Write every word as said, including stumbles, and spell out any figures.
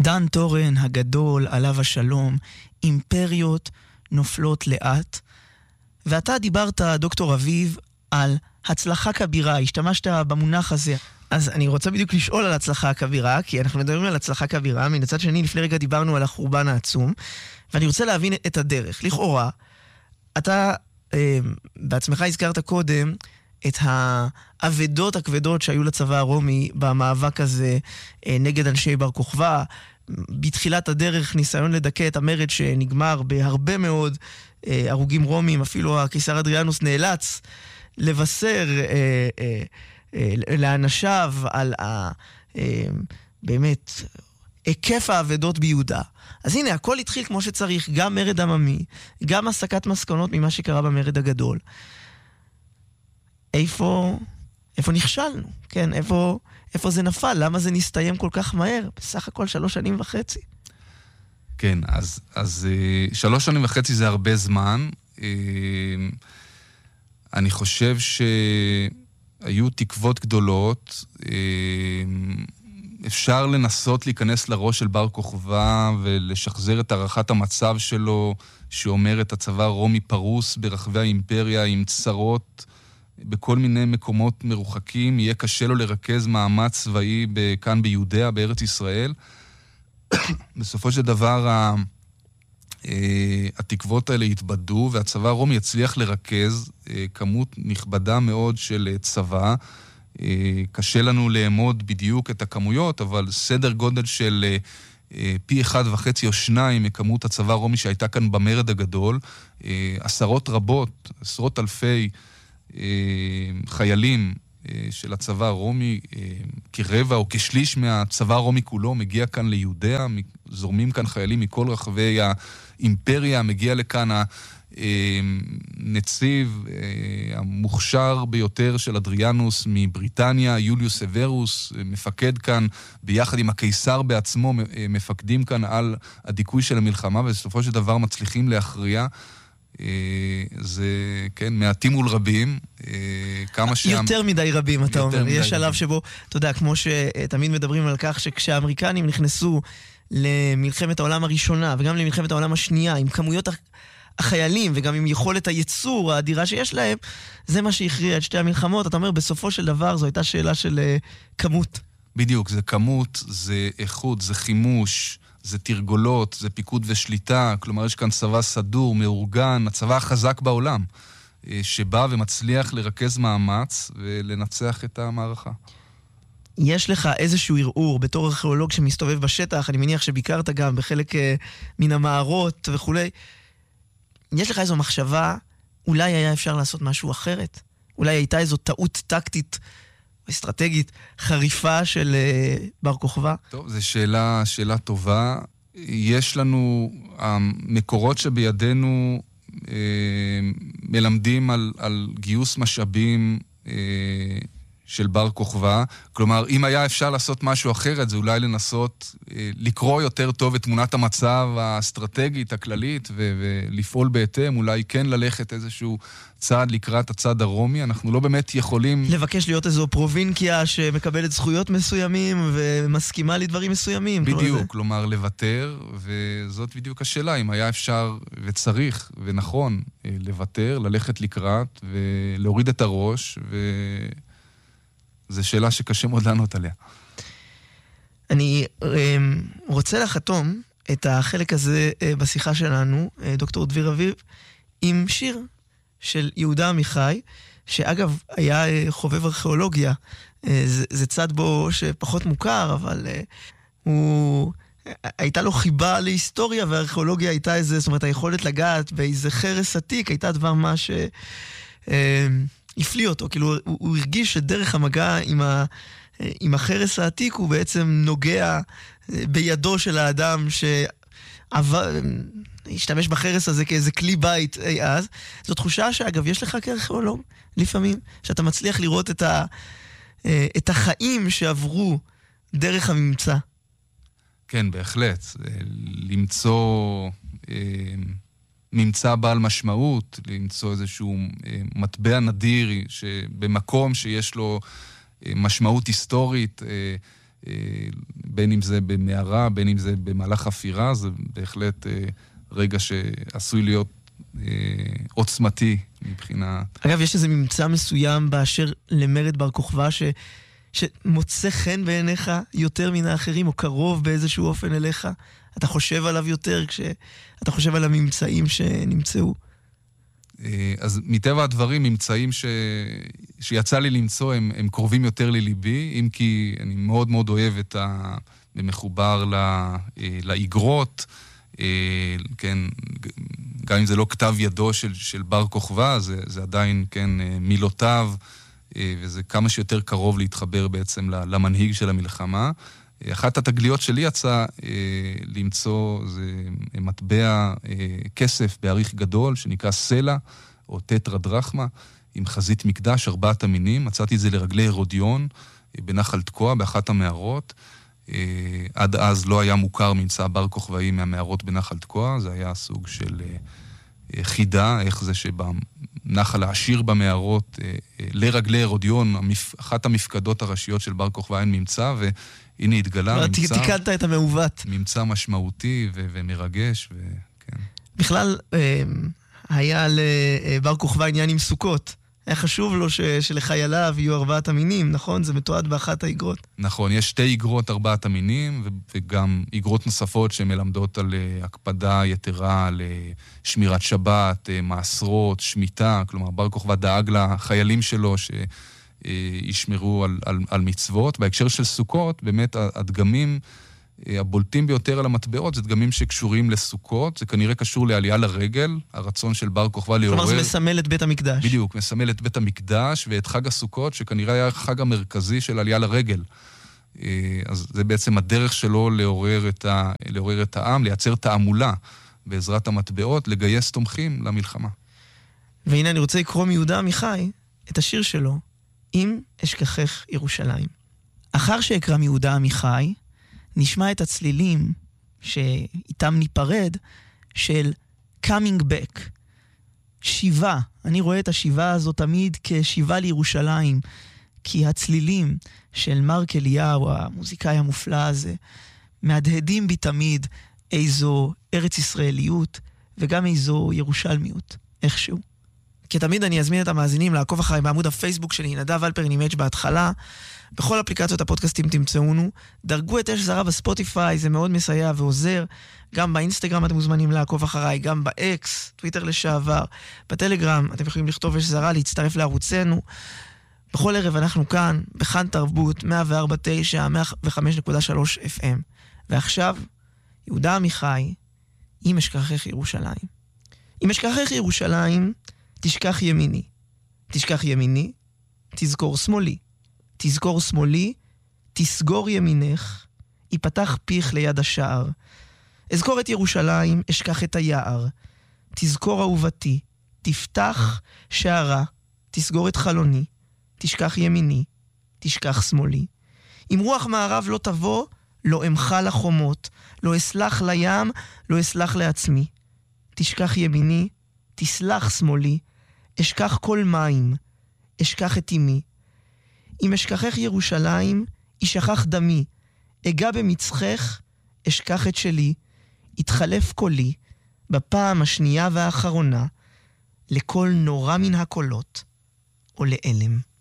דן טורן הגדול, עליו השלום, אימפריות נופלות לאט. ואתה דיברת, דוקטור אביב, על הצלחה כבירה, השתמשת במונח הזה. אז אני רוצה בדיוק לשאול על הצלחה הכבירה, כי אנחנו מדברים על הצלחה כבירה, מן הצד שני לפני רגע דיברנו על החורבן העצום, ואני רוצה להבין את הדרך. לכאורה, אתה אה, בעצמך הזכרת קודם את העבדות הכבדות שהיו לצבא הרומי במאבק הזה אה, נגד אנשי בר כוכבא, בתחילת הדרך ניסיון לדכא את המרד שנגמר בהרבה מאוד אה, הרוגים רומים, אפילו הקיסר אדריאנוס נאלץ לבשר אה, אה, אה, לאנשיו על ה, אה, באמת היקף העבדות ביהודה. אז הנה, הכל התחיל כמו שצריך, גם מרד עממי, גם הסקת מסקנות ממה שקרה במרד הגדול. איפה, איפה נכשלנו? כן, איפה, איפה זה נפל? למה זה נסתיים כל כך מהר? בסך הכל שלוש שנים וחצי. כן, אז, אז שלוש שנים וחצי זה הרבה זמן. אני חושב שהיו תקוות גדולות. אפשר לנסות להיכנס לראש של בר כוכבא ולשחזר את הערכת המצב שלו, שאומר את הצבא הרומי פרוס ברחבי האימפריה עם צרות בכל מיני מקומות מרוחקים, יהיה קשה לו לרכז מאמץ צבאי כאן ביהודיה, בארץ ישראל. בסופו של דבר התקוות האלה התבדו, והצבא הרומי יצליח לרכז כמות נכבדה מאוד של צבא. קשה לנו לאמוד בדיוק את הכמויות, אבל סדר גודל של פי אחד וחצי או שניים מכמות הצבא הרומי שהייתה כאן במרד הגדול. עשרות רבות, עשרות אלפי חיילים של הצבא הרומי, כרבע או כשליש מהצבא הרומי כולו מגיע כאן ליהודיה, זורמים כאן חיילים מכל רחבי האימפריה, מגיע לכאן הנציב המוכשר ביותר של אדריאנוס מבריטניה, יוליוס סוורוס, מפקד כאן ביחד עם הקיסר בעצמו, מפקדים כאן על הדיכוי של המלחמה, ובסופו של דבר מצליחים להכריע. זה, כן, מעטים מול רבים, כמה שם... יותר מדי רבים, אתה אומר. יש שלב שבו, אתה יודע, כמו שתמיד מדברים על כך שכשהאמריקנים נכנסו למלחמת העולם הראשונה, וגם למלחמת העולם השנייה, עם כמויות החיילים, וגם עם יכולת הייצור האדירה שיש להם, זה מה שהכריע את שתי המלחמות. אתה אומר, בסופו של דבר, זו הייתה שאלה של כמות. בדיוק, זה כמות, זה איכות, זה חימוש, זה תרגולות, זה פיקוד ושליטה, כלומר יש כאן צבא סדור, מאורגן, הצבא החזק בעולם, שבא ומצליח לרכז מאמץ ולנצח את המערכה. יש לך איזשהו ערעור בתור ארכיאולוג שמסתובב בשטח, אני מניח שביקרת גם בחלק מן המערות וכו'. יש לך איזו מחשבה, אולי היה אפשר לעשות משהו אחרת? אולי הייתה איזו טעות טקטית אסטרטגית חריפה של בר כוכבא? טוב, זו שאלה, שאלה טובה. יש לנו, המקורות שבידינו אה, מלמדים על, על גיוס משאבים אה, של בר כוכבא. כלומר, אם היה אפשר לעשות משהו אחרת, זה אולי לנסות אה, לקרוא יותר טוב את תמונת המצב האסטרטגית, הכללית, ו- ולפעול בהתאם, אולי כן ללכת איזשהו צעד לקראת הצד הרומי. אנחנו לא באמת יכולים... לבקש להיות איזו פרובינקיה שמקבלת זכויות מסוימים ומסכימה לדברים מסוימים. בדיוק, כלומר לוותר, וזאת בדיוק השאלה, אם היה אפשר וצריך ונכון לוותר, ללכת לקראת ולהוריד את הראש, וזו שאלה שקשה מאוד לענות עליה. אני רוצה לחתום את החלק הזה בשיחה שלנו, דוקטור דביר אביב, עם שיר של יהודה עמיחי, שאגב היה חובב ארכיאולוגיה. זה, זה צד בו שפחות מוכר, אבל הוא... הייתה לו חיבה להיסטוריה, והארכיאולוגיה הייתה איזה, זאת אומרת, היכולת לגעת באיזה חרס עתיק, הייתה דבר מה שהפליא אותו. כאילו, הוא, הוא הרגיש שדרך המגע עם, ה, עם החרס העתיק, הוא בעצם נוגע בידו של האדם שעבר... השתמש בחרס הזה כאיזה כלי בית אי אז. זו תחושה שאגב יש לך כארכיאולוג לפעמים, שאתה מצליח לראות את, ה, את החיים שעברו דרך הממצא. כן, בהחלט. למצוא ממצא בעל משמעות, למצוא איזשהו מטבע נדיר שבמקום שיש לו משמעות היסטורית בין אם זה במערה, בין אם זה במהלך חפירה, זה בהחלט רגע שעשוי להיות עוצמתי מבחינה... אגב, יש איזה ממצא מסוים באשר למרד בר כוכבא ש... שמוצא חן בעיניך יותר מן האחרים, או קרוב באיזשהו אופן אליך? אתה חושב עליו יותר כשאתה חושב על הממצאים שנמצאו? אז מטבע הדברים, ממצאים ש... שיצא לי למצוא, הם, הם קרובים יותר לליבי, אם כי אני מאוד מאוד אוהב את ה... ומחובר ל... לאגרות, כן, גם אם זה לא כתב ידו של, של בר כוכבא, זה, זה עדיין, כן, מילותיו, וזה כמה שיותר קרוב להתחבר בעצם למנהיג של המלחמה. אחת התגליות שלי יצא למצוא, זה מטבע כסף בעריך גדול, שנקרא סלע, או טטרה דרחמה, עם חזית מקדש, ארבעת המינים. מצאתי את זה לרגלי הרודיון, בנחל תקוע, באחת המערות. עד אז לא היה מוכר ממצא בר כוכבאי מהמערות בנחל תקוע, זה היה סוג של חידה, איך זה שבנחל העשיר במערות, לרגלי הרודיון, אחת המפקדות הראשיות של בר כוכבא אין ממצא, והנה התגלה ממצא... תיקנת את המעוות. ממצא משמעותי ו- ומרגש, וכן. בכלל, היה לבר כוכבא עניין עם סוכות. היה חשוב לו ש- שלחייליו יהיו ארבעת המינים, נכון? זה מתועד באחת האגרות. נכון, יש שתי אגרות ארבעת המינים, ו- וגם אגרות נוספות שמלמדות על uh, הקפדה יתרה, על uh, שמירת שבת, uh, מעשרות, שמיטה, כלומר, בר כוכבא דאג לחיילים שלו שישמרו uh, על, על, על מצוות. בהקשר של סוכות, באמת הדגמים הבולטים ביותר על המטבעות, זה דגמים שקשורים לסוכות, זה כנראה קשור לעלייה לרגל, הרצון של בר כוכבא לעורר... כלומר, זה מסמל את בית המקדש. בדיוק, מסמל את בית המקדש ואת חג הסוכות, שכנראה היה החג המרכזי של עלייה לרגל. אז זה בעצם הדרך שלו לעורר את, ה... לעורר את העם, לייצר תעמולה בעזרת המטבעות, לגייס תומכים למלחמה. והנה אני רוצה לקרוא מיהודה עמיחי את השיר שלו, אם אשכחך ירושלים. אחר שאקרא מיהודה עמיחי, נשמע את הצלילים שאיתם ניפרד של coming back. שיבה. אני רואה את השיבה הזאת תמיד כשיבה לירושלים, כי הצלילים של מרק אליהו, המוזיקאי המופלא הזה, מהדהדים בי תמיד איזו ארץ ישראליות וגם איזו ירושלמיות, איכשהו. כי תמיד אני אזמין את המאזינים לעקוב אחרי בעמוד הפייסבוק שלי, נדב אלפר נימץ' בהתחלה, בכל אפליקציות הפודקאסטים תמצאונו, דרגו את אש זרה בספוטיפיי, זה מאוד מסייע ועוזר, גם באינסטגרם אתם מוזמנים לעקוב אחריי, גם באקס, טוויטר לשעבר, בטלגרם אתם יכולים לכתוב אש זרה, להצטרף לערוצנו, בכל ערב אנחנו כאן, בכאן תרבות, מאה וארבע נקודה תשע, מאה וחמש נקודה שלוש אף אם. ועכשיו, יהודה עמיחי, אם אשכחך ירושלים. אם אשכחך ירושלים, תשכח ימיני. תשכח ימיני, תזכור שמאלי. תזכור שמאלי, תסגור ימינך, ייפתח פיך ליד השער. אזכור את ירושלים, אשכח את היער. תזכור אהובתי, תפתח שערה, תסגור את חלוני, תשכח ימיני, תשכח שמאלי. אם רוח מערב לא תבוא, לא אמחה לחומות, לא אסלח לים, לא אסלח לעצמי. תשכח ימיני, תסלח שמאלי, אשכח כל מים, אשכח את אמי. אם אשכחך ירושלים, ישכח דמי, אגע במצחך, אשכח את שלי, יתחלף קולי, בפעם השנייה והאחרונה, לכל נורא מן הקולות, או לאלם.